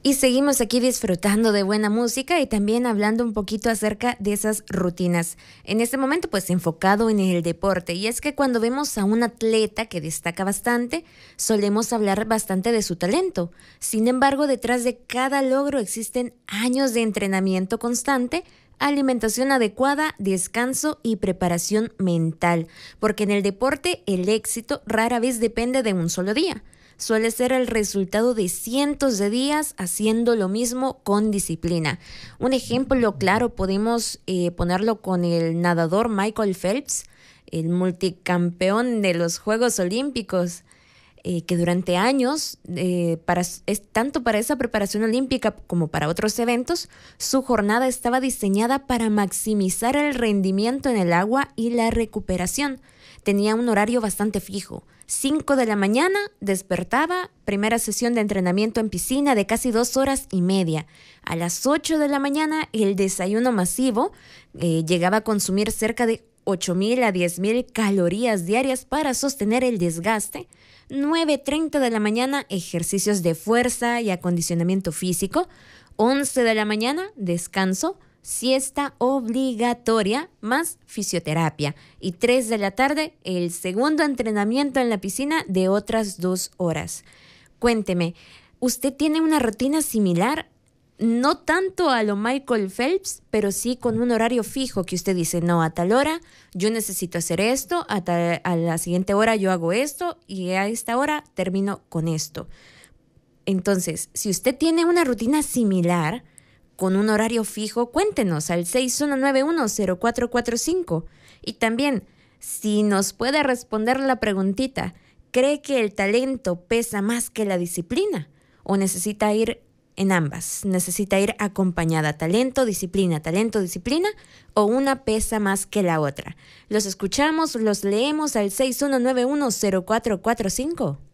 Y seguimos aquí disfrutando de buena música y también hablando un poquito acerca de esas rutinas. En este momento, pues enfocado en el deporte. Y es que cuando vemos a un atleta que destaca bastante, solemos hablar bastante de su talento. Sin embargo, detrás de cada logro existen años de entrenamiento constante, alimentación adecuada, descanso y preparación mental. Porque en el deporte el éxito rara vez depende de un solo día. Suele ser el resultado de cientos de días haciendo lo mismo con disciplina. Un ejemplo claro podemos ponerlo con el nadador Michael Phelps, el multicampeón de los Juegos Olímpicos, que durante años, tanto para esa preparación olímpica como para otros eventos, su jornada estaba diseñada para maximizar el rendimiento en el agua y la recuperación. Tenía un horario bastante fijo. 5 de la mañana despertaba, primera sesión de entrenamiento en piscina de casi 2 horas y media. A las 8 de la mañana el desayuno masivo llegaba a consumir cerca de 8,000 a 10,000 calorías diarias para sostener el desgaste. 9:30 de la mañana ejercicios de fuerza y acondicionamiento físico. 11 de la mañana descanso, siesta obligatoria más fisioterapia. Y 3 de la tarde el segundo entrenamiento en la piscina de otras 2 horas. Cuénteme, ¿usted tiene una rutina similar? No tanto a lo Michael Phelps, pero sí con un horario fijo que usted dice, no, a tal hora yo necesito hacer esto, a la siguiente hora yo hago esto y a esta hora termino con esto. Entonces, si usted tiene una rutina similar con un horario fijo, cuéntenos al 6191-0445. Y también, si nos puede responder la preguntita, ¿cree que el talento pesa más que la disciplina? ¿O necesita ir en ambas? ¿Necesita ir acompañada? Talento, disciplina, o una pesa más que la otra. Los escuchamos, los leemos al 6191-0445.